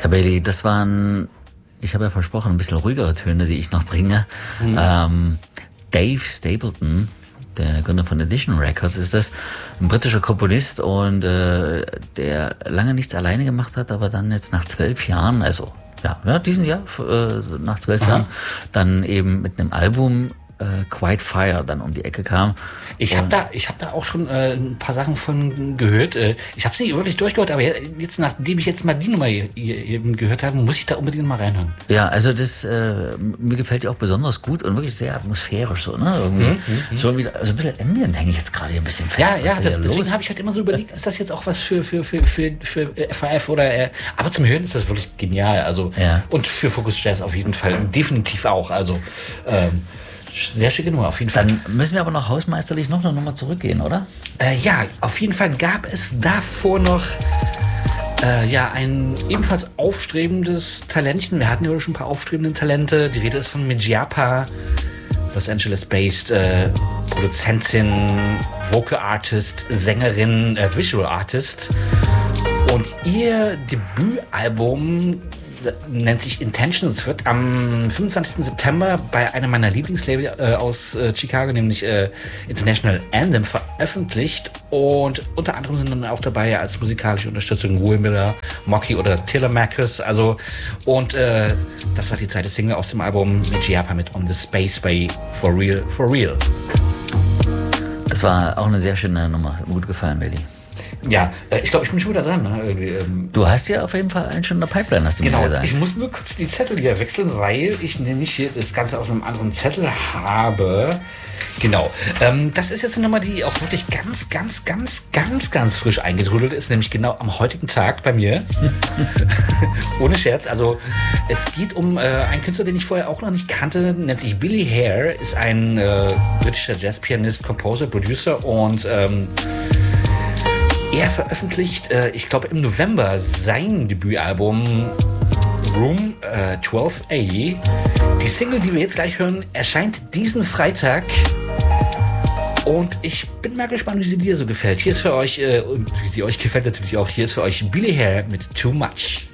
Ja, Bailey, das waren, ich habe ja versprochen, ein bisschen ruhigere Töne, die ich noch bringe. Dave Stapleton, der Gründer von Edition Records, ist das, ein britischer Komponist und der lange nichts alleine gemacht hat, aber dann jetzt nach 12 Jahren, also ja diesen Jahr, nach 12 Jahren, dann eben mit einem Album Quiet Fire dann um die Ecke kam. Ich habe da auch schon ein paar Sachen von gehört. Ich habe es nicht wirklich durchgehört, aber jetzt, nachdem ich jetzt mal die Nummer hier eben gehört habe, muss ich da unbedingt mal reinhören. Ja, also das mir gefällt die auch besonders gut und wirklich sehr atmosphärisch so, ne? Irgendwie so wieder, also ein bisschen Ambient hänge ich jetzt gerade hier ein bisschen fest. Ja, deswegen habe ich halt immer so überlegt, ist das jetzt auch was für FAF oder aber zum Hören ist das wirklich genial. Also und für Focus Jazz auf jeden Fall definitiv auch. Also sehr schicke Nummer, auf jeden Fall. Dann müssen wir aber noch hausmeisterlich noch eine Nummer zurückgehen, oder? Ja, auf jeden Fall gab es davor noch ein ebenfalls aufstrebendes Talentchen. Wir hatten ja schon ein paar aufstrebende Talente. Die Rede ist von Mijapa, Los Angeles-based Produzentin, Vocal Artist, Sängerin, Visual Artist. Und ihr Debütalbum nennt sich Intentions, wird am 25. September bei einem meiner Lieblingslabel aus Chicago, nämlich International Anthem, veröffentlicht. Und unter anderem sind dann auch dabei als musikalische Unterstützung Will Miller, Mocky oder Telemachus. Also, und das war die zweite Single aus dem Album mit Giappa mit On the Space Way, For Real, For Real. Das war auch eine sehr schöne Nummer. Gut gefallen, Willi. Ja, ich glaube, ich bin schon wieder dran. Ne? Du hast ja auf jeden Fall einen schon in der Pipeline, hast du mir gesagt. Ich muss nur kurz die Zettel hier wechseln, weil ich nämlich hier das Ganze auf einem anderen Zettel habe. Genau. Das ist jetzt eine Nummer, die auch wirklich ganz frisch eingetrudelt ist, nämlich genau am heutigen Tag bei mir. Ohne Scherz. Also es geht um einen Künstler, den ich vorher auch noch nicht kannte, nennt sich Billy Hare, ist ein britischer Jazzpianist, Composer, Producer und er veröffentlicht, ich glaube im November, sein Debütalbum Room 12A. Die Single, die wir jetzt gleich hören, erscheint diesen Freitag. Und ich bin mal gespannt, wie sie dir so gefällt. Hier ist für euch, und wie sie euch gefällt natürlich auch, hier ist für euch Billy Hare mit Too Much.